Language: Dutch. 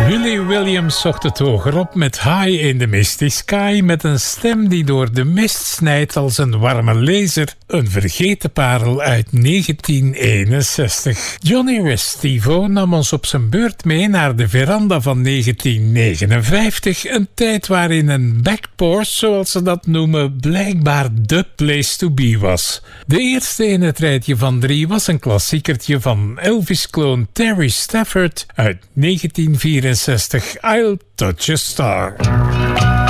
Willie Williams zocht het hoger op met High in the Misty Sky, met een stem die door de mist snijdt als een warme laser. Een vergeten parel uit 1961. Johnny Restivo nam ons op zijn beurt mee naar de veranda van 1959. Een tijd waarin een backporch, zoals ze dat noemen, blijkbaar the place to be was. De eerste in het rijtje van 3 was een klassiekertje van Elvis-kloon Terry Stafford uit 1964. I'll Touch a Star.